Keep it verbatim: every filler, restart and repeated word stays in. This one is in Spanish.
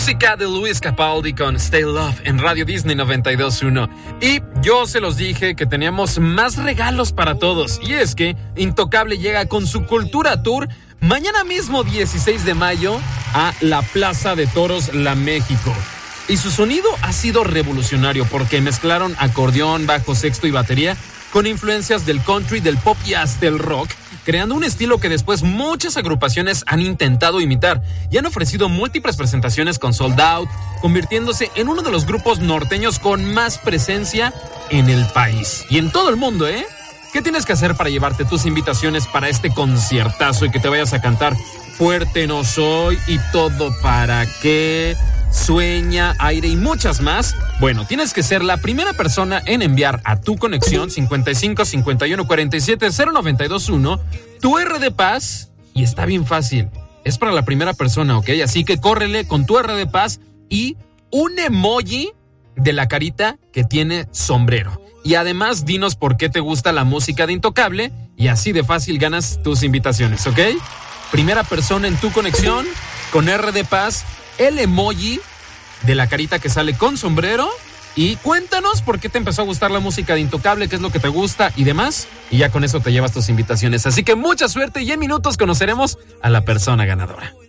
Música de Luis Capaldi con Stay Love en Radio Disney noventa y dos punto uno. Y yo se los dije que teníamos más regalos para todos. Y es que Intocable llega con su Cultura Tour mañana mismo dieciséis de mayo a la Plaza de Toros La México. Y su sonido ha sido revolucionario porque mezclaron acordeón, bajo sexto y batería con influencias del country, del pop y hasta el rock, creando un estilo que después muchas agrupaciones han intentado imitar y han ofrecido múltiples presentaciones con Sold Out, convirtiéndose en uno de los grupos norteños con más presencia en el país y en todo el mundo, ¿eh? ¿Qué tienes que hacer para llevarte tus invitaciones para este conciertazo y que te vayas a cantar Fuerte no soy y Todo para qué, Sueña, Aire y muchas más? Bueno, tienes que ser la primera persona en enviar a tu conexión cincuenta y cinco cincuenta y uno cuarenta y siete cero noventa y dos uno tu R de Paz, y está bien fácil, es para la primera persona, ¿ok? Así que córrele con tu R de Paz y un emoji de la carita que tiene sombrero. Y además dinos por qué te gusta la música de Intocable y así de fácil ganas tus invitaciones, ¿ok? Primera persona en tu conexión con R de Paz, el emoji de la carita que sale con sombrero, y cuéntanos por qué te empezó a gustar la música de Intocable, qué es lo que te gusta y demás, y ya con eso te llevas tus invitaciones. Así que mucha suerte y en minutos conoceremos a la persona ganadora.